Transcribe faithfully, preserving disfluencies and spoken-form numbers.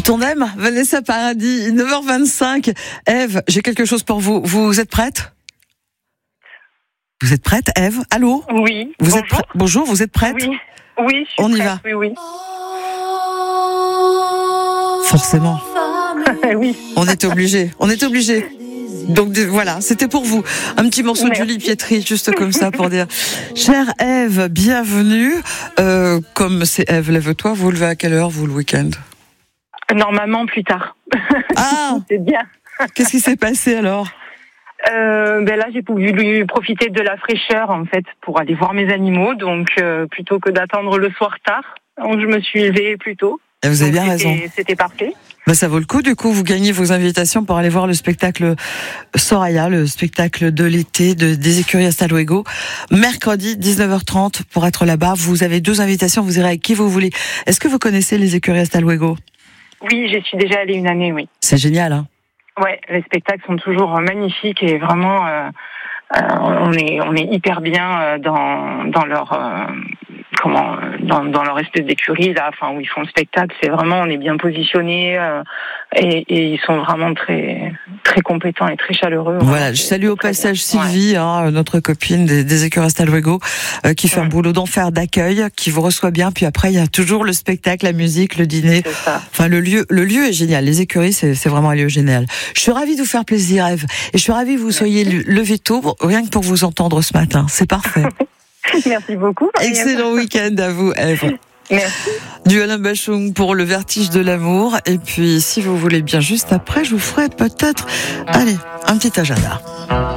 Ton aime, Vanessa Paradis, neuf heures vingt-cinq. Ève, j'ai quelque chose pour vous. Vous êtes prête ? Vous êtes prête, Ève ? Allô ? Oui. Vous bonjour. êtes prête ? Bonjour, vous êtes prête ? Oui. Oui, je suis On y prête. va. Oui, oui. Forcément. oui. On est obligé. On est obligé. Donc de, voilà, c'était pour vous. Un petit morceau Merci. de Julie Pietri, juste comme ça pour dire. Chère Ève, bienvenue. Euh, comme c'est Ève, lève-toi. Vous levez à quelle heure, vous, le week-end ? Normalement, plus tard. Ah, C'est bien. qu'est-ce qui s'est passé alors ? Euh, ben là, j'ai voulu profiter de la fraîcheur, en fait, pour aller voir mes animaux. Donc, euh, plutôt que d'attendre le soir tard, donc je me suis levée plus tôt. Et vous avez Donc, bien c'était, raison. C'était parfait. Ben, ça vaut le coup, du coup, vous gagnez vos invitations pour aller voir le spectacle Soraya, le spectacle de l'été de, des écuries à Stalouego. Mercredi, dix-neuf heures trente, pour être là-bas. Vous avez deux invitations, vous irez avec qui vous voulez. Est-ce que vous connaissez les écuries à Stalouego ? Oui, j'y suis déjà allée une année, oui. C'est génial, hein ? Ouais, les spectacles sont toujours magnifiques et vraiment, euh, euh, on est on est hyper bien euh, dans dans leur euh, comment dans dans leur espèce d'écurie là, enfin où ils font le spectacle. C'est vraiment, on est bien positionnés euh, et, et ils sont vraiment très très compétents et très chaleureux. Voilà, je salue au passage bien. Sylvie, ouais. hein, notre copine des, des écuries à Stalouego, euh, qui fait ouais. un boulot d'enfer d'accueil, qui vous reçoit bien. Puis après, il y a toujours le spectacle, la musique, le dîner. C'est ça. Enfin, le lieu, le lieu est génial. Les écuries, c'est, c'est vraiment un lieu génial. Je suis ravie de vous faire plaisir, Ève, et je suis ravie que vous soyez levée tôt, rien que pour vous entendre ce matin. C'est parfait. Merci beaucoup. Excellent week-end à vous, Ève. Merci. Du Alain Bachung pour le vertige de l'amour. Et puis, si vous voulez bien, juste après, je vous ferai peut-être, allez, un petit agenda.